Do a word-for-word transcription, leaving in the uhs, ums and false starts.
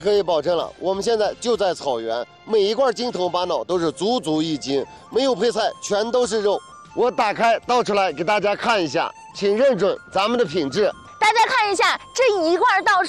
可以保证了，我们现在就在草原，每一罐金头巴脑都是足足一斤，没有配菜，全都是肉。我打开倒出来给大家看一下，请认准咱们的品质。 大家看一下，这一罐倒出